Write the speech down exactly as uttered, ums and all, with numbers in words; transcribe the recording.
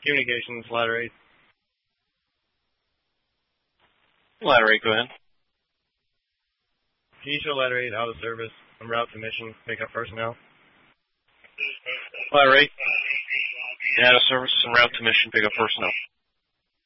Communications, ladder eight. Ladder eight, go ahead. Can you show ladder eight out of service en route to mission, pick up personnel? Ladder eight. Out of service en route to mission, pick up personnel.